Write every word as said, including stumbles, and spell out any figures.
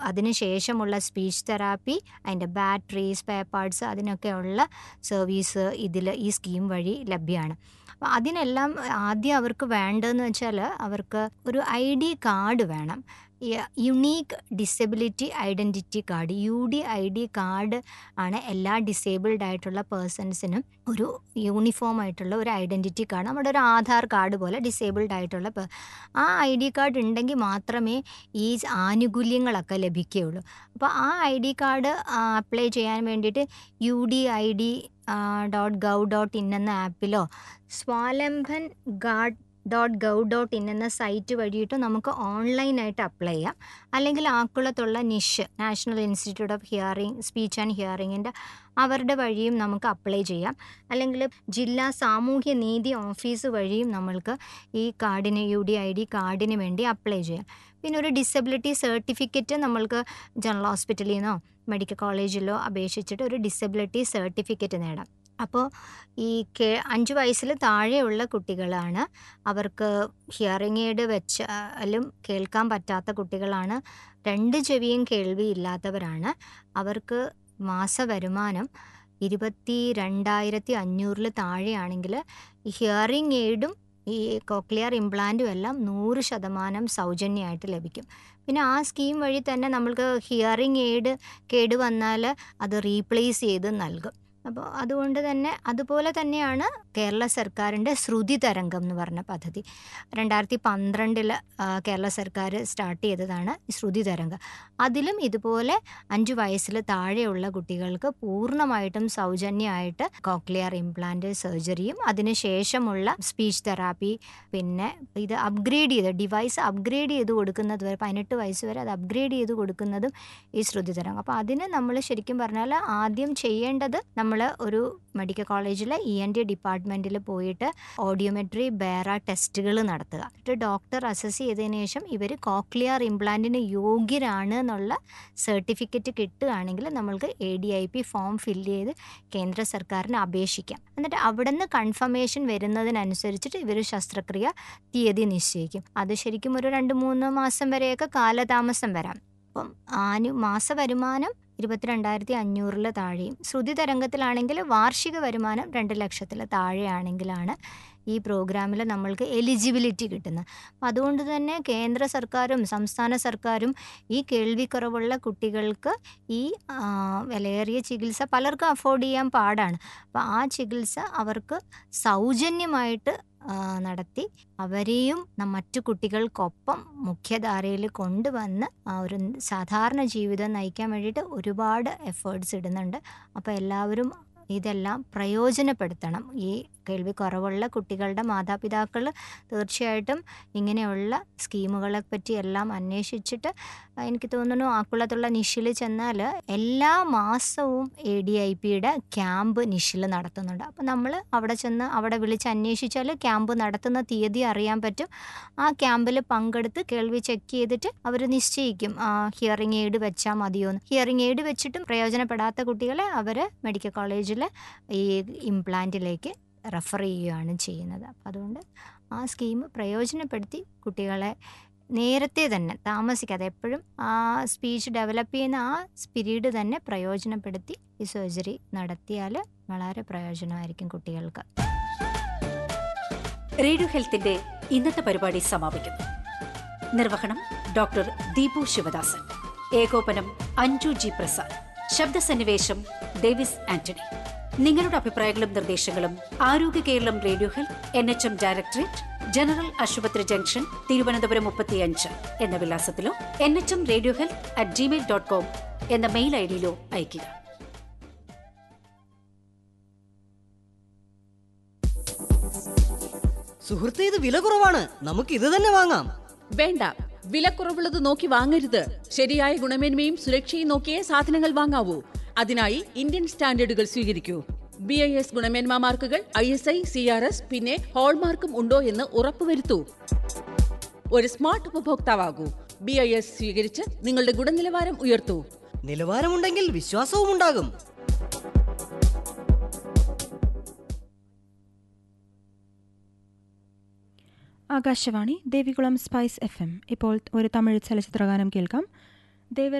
അതിന് ശേഷമുള്ള speech therapy, അതിൻ്റെ ബാറ്ററി, സ്പെയർ പാർട്സ്, അതിനൊക്കെയുള്ള സർവീസ് ഇതിൽ ഈ സ്കീം വഴി ലഭ്യമാണ്. അപ്പോൾ അതിനെല്ലാം ആദ്യം അവർക്ക് വേണ്ടതെന്ന് വെച്ചാൽ അവർക്ക് ഒരു ഐ ഡി കാർഡ് വേണം. Unique disability identity card, U D I D card ആണ് എല്ലാ ഡിസേബിൾഡ് ആയിട്ടുള്ള പേഴ്സൺസിനും ഒരു യൂണിഫോം ആയിട്ടുള്ള ഒരു ഐഡൻറ്റിറ്റി കാർഡ്, നമ്മുടെ ഒരു ആധാർ കാർഡ് പോലെ ഡിസേബിൾഡ് ആയിട്ടുള്ള ആ ഐ ഡി കാർഡ് ഉണ്ടെങ്കിൽ മാത്രമേ ഈ ആനുകൂല്യങ്ങളൊക്കെ ലഭിക്കുകയുള്ളൂ. അപ്പോൾ ആ ഐ ഡി കാർഡ് അപ്ലൈ ചെയ്യാൻ വേണ്ടിയിട്ട് U D I D dot gov dot in എന്ന ആപ്പിലോ Swavlamban guard dot gov dot in എന്ന സൈറ്റ് വഴിയിട്ട് നമുക്ക് ഓൺലൈനായിട്ട് അപ്ലൈ ചെയ്യാം. അല്ലെങ്കിൽ ആക്കുളത്തുള്ള നിഷ് national institute of hearing speech and ഹിയറിങ്ങിൻ്റെ അവരുടെ വഴിയും നമുക്ക് അപ്ലൈ ചെയ്യാം. അല്ലെങ്കിൽ ജില്ലാ സാമൂഹ്യ നീതി ഓഫീസ് വഴിയും നമ്മൾക്ക് ഈ കാർഡിന് യു ഡി ഐ ഡി കാർഡിന് വേണ്ടി അപ്ലൈ ചെയ്യാം. പിന്നെ ഒരു ഡിസബിലിറ്റി സർട്ടിഫിക്കറ്റ് നമ്മൾക്ക് ജനറൽ ഹോസ്പിറ്റലിൽ നിന്നോ മെഡിക്കൽ കോളേജിലോ അപേക്ഷിച്ചിട്ട് ഒരു ഡിസബിലിറ്റി സർട്ടിഫിക്കറ്റ് നേടാം. അപ്പോൾ ഈ കേ അഞ്ച് വയസ്സിൽ താഴെയുള്ള കുട്ടികളാണ്, അവർക്ക് ഹിയറിംഗ് എയ്ഡ് വെച്ചാലും കേൾക്കാൻ പറ്റാത്ത കുട്ടികളാണ്, രണ്ട് ചെവിയും കേൾവി ഇല്ലാത്തവരാണ്. അവർക്ക് മാസ വരുമാനം ഇരുപത്തി രണ്ടായിരത്തി അഞ്ഞൂറിൽ താഴെയാണെങ്കിൽ ഹിയറിംഗ് എയ്ഡും ഈ കോക്ലിയർ ഇംപ്ലാന്റും എല്ലാം നൂറ് ശതമാനം സൗജന്യമായിട്ട് ലഭിക്കും. പിന്നെ ആ സ്കീം വഴി തന്നെ നമ്മൾക്ക് ഹിയറിംഗ് എയ്ഡ് കേട് വന്നാൽ അത് റീപ്ലേസ് ചെയ്ത് നൽകും. അപ്പോൾ അതുകൊണ്ട് തന്നെ അതുപോലെ തന്നെയാണ് കേരള സർക്കാരിൻ്റെ ശ്രുതി തരംഗം എന്ന് പറഞ്ഞ പദ്ധതി. രണ്ടായിരത്തി പന്ത്രണ്ടിൽ കേരള സർക്കാർ സ്റ്റാർട്ട് ചെയ്തതാണ് ശ്രുതി തരംഗം. അതിലും ഇതുപോലെ അഞ്ച് വയസ്സിൽ താഴെയുള്ള കുട്ടികൾക്ക് പൂർണ്ണമായിട്ടും സൗജന്യമായിട്ട് കോക്ലിയർ ഇംപ്ലാന്റ് സർജറിയും അതിനുശേഷമുള്ള സ്പീച്ച് തെറാപ്പി, പിന്നെ ഇത് അപ്ഗ്രേഡ് ചെയ്ത് ഡിവൈസ് അപ്ഗ്രേഡ് ചെയ്ത് കൊടുക്കുന്നത് വരെ പതിനെട്ട് വയസ്സ് വരെ അത് അപ്ഗ്രേഡ് ചെയ്ത് കൊടുക്കുന്നതും ഈ ശ്രുതി തരംഗം. അപ്പോൾ അതിന് നമ്മൾ ശരിക്കും പറഞ്ഞാൽ ആദ്യം ചെയ്യേണ്ടത് നമ്മൾ ഒരു മെഡിക്കൽ കോളേജിലെ ഇ എൻ ടി ഡിപ്പാർട്ട്മെൻറ്റിൽ പോയിട്ട് ഓഡിയോമെട്രി ബേറ ടെസ്റ്റുകൾ നടത്തുക. എന്നിട്ട് ഡോക്ടർ അസസ് ചെയ്തതിന് ശേഷം ഇവർ കോക്ലിയർ ഇംപ്ലാന്റിന് യോഗ്യരാണ് എന്നുള്ള സർട്ടിഫിക്കറ്റ് കിട്ടുകയാണെങ്കിൽ നമ്മൾക്ക് A D I P form fill ചെയ്ത് കേന്ദ്ര സർക്കാരിന് അപേക്ഷിക്കാം. എന്നിട്ട് അവിടെ നിന്ന് കൺഫർമേഷൻ വരുന്നതിനനുസരിച്ചിട്ട് ഇവർ ശസ്ത്രക്രിയ തീയതി നിശ്ചയിക്കും. അത് ശരിക്കും ഒരു രണ്ട് മൂന്ന് മാസം വരെയൊക്കെ കാലതാമസം വരാം. അപ്പം ആനു മാസ വരുമാനം ഇരുപത്തിരണ്ടായിരത്തി അഞ്ഞൂറിൽ താഴെയും, ശ്രുതി തരംഗത്തിലാണെങ്കിൽ വാർഷിക വരുമാനം രണ്ട് ലക്ഷത്തിൽ താഴെയാണെങ്കിലാണ് ഈ പ്രോഗ്രാമിൽ നമ്മൾക്ക് എലിജിബിലിറ്റി കിട്ടുന്നത്. അപ്പം അതുകൊണ്ട് തന്നെ കേന്ദ്ര സർക്കാരും സംസ്ഥാന സർക്കാരും ഈ കേൾവിക്കുറവുള്ള കുട്ടികൾക്ക് ഈ വിലയേറിയ ചികിത്സ പലർക്കും അഫോർഡ് ചെയ്യാൻ പാടാണ്. അപ്പോൾ ആ ചികിത്സ അവർക്ക് സൗജന്യമായിട്ട് നടത്തി അവരെയും മറ്റു കുട്ടികൾക്കൊപ്പം മുഖ്യധാരയിൽ കൊണ്ടുവന്ന് ഒരു സാധാരണ ജീവിതം നയിക്കാൻ വേണ്ടിയിട്ട് ഒരുപാട് എഫേർട്സ് ഇടുന്നുണ്ട്. അപ്പോൾ എല്ലാവരും ഇതെല്ലാം പ്രയോജനപ്പെടുത്തണം. ഈ കേൾവി കുറവുള്ള കുട്ടികളുടെ മാതാപിതാക്കൾ തീർച്ചയായിട്ടും ഇങ്ങനെയുള്ള സ്കീമുകളെ പറ്റി എല്ലാം അന്വേഷിച്ചിട്ട്, എനിക്ക് തോന്നുന്നു ആക്കുളത്തുള്ള നിഷിൽ ചെന്നാൽ എല്ലാ മാസവും എ ഡി ഐ പിയുടെ ക്യാമ്പ് നിഷിൽ നടത്തുന്നുണ്ട്. അപ്പോൾ നമ്മൾ അവിടെ ചെന്ന് അവിടെ വിളിച്ച് അന്വേഷിച്ചാൽ ക്യാമ്പ് നടത്തുന്ന തീയതി അറിയാൻ പറ്റും. ആ ക്യാമ്പിൽ പങ്കെടുത്ത് കേൾവി ചെക്ക് ചെയ്തിട്ട് അവർ നിശ്ചയിക്കും ഹിയറിംഗ് എയ്ഡ് വെച്ചാൽ മതിയോന്ന്. ഹിയറിംഗ് എയ്ഡ് വെച്ചിട്ടും പ്രയോജനപ്പെടാത്ത കുട്ടികളെ അവർ മെഡിക്കൽ കോളേജിൽ ഈ ഇംപ്ലാന്റിലേക്ക് റെഫർ ചെയ്യുകയാണ് ചെയ്യുന്നത്. അപ്പം അതുകൊണ്ട് ആ സ്കീം പ്രയോജനപ്പെടുത്തി കുട്ടികളെ നേരത്തെ തന്നെ താമസിക്കാതെ എപ്പോഴും ആ സ്പീച്ച് ഡെവലപ്പ് ചെയ്യുന്ന ആ പീരീഡ് തന്നെ പ്രയോജനപ്പെടുത്തി ഈ സർജറി നടത്തിയാൽ വളരെ പ്രയോജനമായിരിക്കും കുട്ടികൾക്ക്. റേഡിയോ ഹെൽത്തിന്റെ ഇന്നത്തെ പരിപാടി സമാപിക്കുന്നു. നിർവഹണം ഡോക്ടർ ദീപു ശിവദാസൻ, ഏകോപനം അഞ്ജു ജി പ്രസാദ്, ശബ്ദസന്നിവേശം ഡേവിസ് ആന്റണി. നിങ്ങളുടെ അഭിപ്രായങ്ങളും നിർദ്ദേശങ്ങളും ആരോഗ്യ Keralam radio health N H M directorate, general ആശുപത്രി ജംഗ്ഷൻ, തിരുവനന്തപുരം മുപ്പത്തിയഞ്ച് എന്ന വിലാസത്തിലോ N H M radio health at Gmail dot com എന്ന മെയിൽ ഐ ഡിയിലോ അയയ്ക്കുക. സുഹൃത്തേ, ഇത് വില കുറവാണ്, നമുക്ക് ഇത് തന്നെ വാങ്ങാം. വേണ്ട, വിലക്കുറവുള്ളത് നോക്കി വാങ്ങരുത്. ശരിയായ ഗുണമേന്മയും സുരക്ഷയും നോക്കിയേ സാധനങ്ങൾ വാങ്ങാവൂ. അതിനായി ഇന്ത്യൻ സ്റ്റാൻഡേർഡുകൾ സ്വീകരിക്കൂ. ബി ഐ എസ് ഗുണമേന്മ മാർക്കുകൾ, I S I, C R S, പിന്നെ ഹോൾമാർക്കും ഉണ്ടോ എന്ന് ഉറപ്പുവരുത്തൂ. ഒരു സ്മാർട്ട് ഉപഭോക്താവാകൂ. ബി ഐ എസ് സ്വീകരിച്ച് നിങ്ങളുടെ ഗുണനിലവാരം ഉയർത്തൂ. നിലവാരമുണ്ടെങ്കിൽ വിശ്വാസവും ഉണ്ടാകും. Akashvani Devikulam spice F M. ഇപ്പോൾ ഒരു തമിഴ് ചലച്ചിത്രഗാനം കേൾക്കാം. ദേവർ